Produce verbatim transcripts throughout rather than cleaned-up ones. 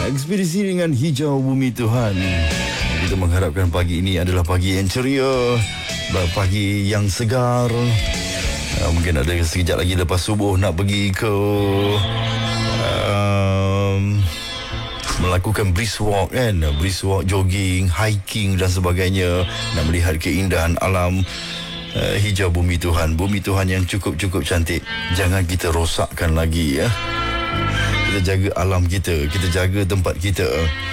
Ekspedisi dengan hijau bumi Tuhan. Kita mengharapkan pagi ini adalah pagi yang ceria, pagi yang segar. uh, Mungkin ada sekejap lagi lepas subuh nak pergi ke um, melakukan brisk walk kan, brisk walk, jogging, hiking dan sebagainya. Nak melihat keindahan alam uh, hijau bumi Tuhan. Bumi Tuhan yang cukup-cukup cantik. Jangan kita rosakkan lagi ya. Kita jaga alam kita, kita jaga tempat kita.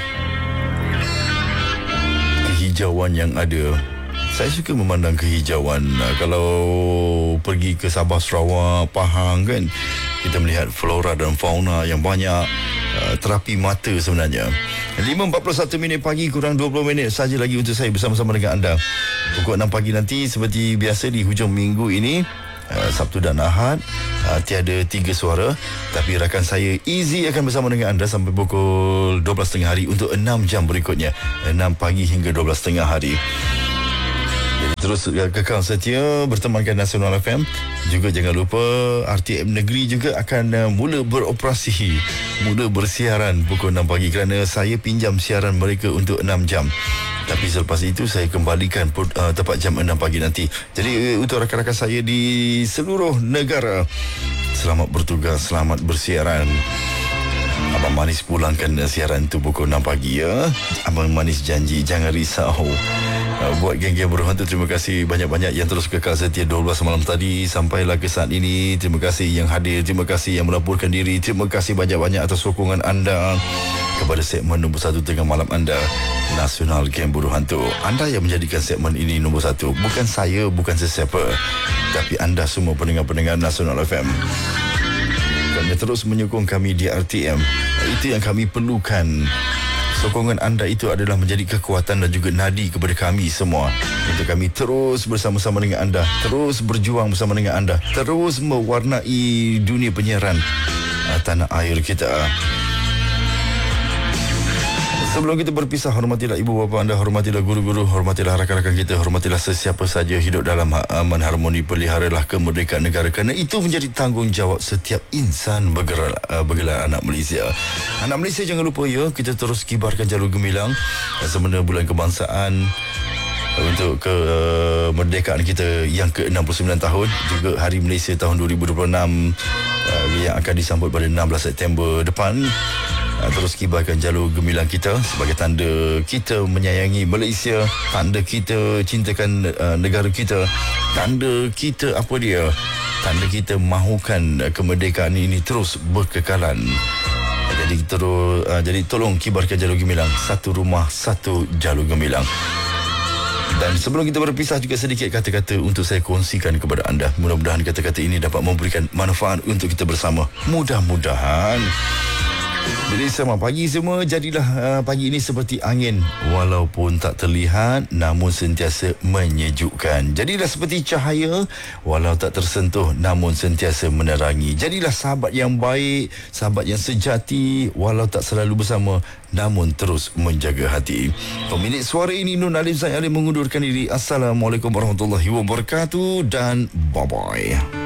Kehijauan yang ada. Saya suka memandang kehijauan. Kalau pergi ke Sabah, Sarawak, Pahang kan, kita melihat flora dan fauna yang banyak. Uh, terapi mata sebenarnya. lima empat puluh satu minit pagi, kurang dua puluh minit saja lagi untuk saya bersama-sama dengan anda. Pukul enam pagi nanti seperti biasa di hujung minggu ini, uh, Sabtu dan Ahad, uh, tiada tiga suara, tapi rakan saya Easy akan bersama dengan anda sampai pukul dua belas tiga puluh hari untuk enam jam berikutnya, enam pagi hingga dua belas tiga puluh hari. Jadi terus kekal setia bertemankan Nasional F M. Juga jangan lupa R T M Negeri juga akan uh, mula beroperasi, mula bersiaran pukul enam pagi kerana saya pinjam siaran mereka untuk enam jam. Tapi selepas itu saya kembalikan uh, tepat jam enam pagi nanti. Jadi uh, untuk rakan-rakan saya di seluruh negara, selamat bertugas, selamat bersiaran. Abang Manis pulangkan siaran tu pukul enam pagi ya. Abang Manis janji, jangan risau. Uh, buat geng-geng berhantu, terima kasih banyak-banyak yang terus kekal setia dua belas malam tadi sampailah ke saat ini. Terima kasih yang hadir, terima kasih yang melaporkan diri, terima kasih banyak-banyak atas sokongan anda kepada segmen nombor satu tengah malam anda, Nasional Geng Berhantu. Anda yang menjadikan segmen ini nombor satu. Bukan saya, bukan sesiapa, tapi anda semua pendengar-pendengar Nasional F M. Kami terus menyokong kami di R T M. Itu yang kami perlukan. Sokongan anda itu adalah menjadi kekuatan dan juga nadi kepada kami semua, untuk kami terus bersama-sama dengan anda, terus berjuang bersama dengan anda, terus mewarnai dunia penyiaran uh, tanah air kita. Sebelum kita berpisah, hormatilah ibu bapa anda, hormatilah guru-guru, hormatilah rakan-rakan kita, hormatilah sesiapa saja hidup dalam aman harmoni. Peliharalah kemerdekaan negara, kerana itu menjadi tanggungjawab setiap insan bergerak, uh, bergelar anak Malaysia. Anak Malaysia, jangan lupa ya, kita terus kibarkan jalur gemilang semasa bulan kebangsaan untuk kemerdekaan kita yang ke enam puluh sembilan tahun, juga Hari Malaysia tahun dua ribu dua puluh enam uh, yang akan disambut pada enam belas September depan. Uh, terus kibarkan jalur gemilang kita sebagai tanda kita menyayangi Malaysia, tanda kita cintakan uh, negara kita, tanda kita apa dia, tanda kita mahukan uh, kemerdekaan ini terus berkekalan. Uh, jadi terus uh, jadi tolong kibarkan jalur gemilang, satu rumah satu jalur gemilang. Dan sebelum kita berpisah, juga sedikit kata-kata untuk saya kongsikan kepada anda. Mudah-mudahan kata-kata ini dapat memberikan manfaat untuk kita bersama. Mudah-mudahan. Jadi selamat pagi semua. Jadilah uh, pagi ini seperti angin, walaupun tak terlihat namun sentiasa menyejukkan. Jadilah seperti cahaya, walau tak tersentuh namun sentiasa menerangi. Jadilah sahabat yang baik, sahabat yang sejati, walau tak selalu bersama namun terus menjaga hati. Pemilik suara ini Nur Alim, saya Alim mengundurkan diri. Assalamualaikum warahmatullahi wabarakatuh dan bye-bye.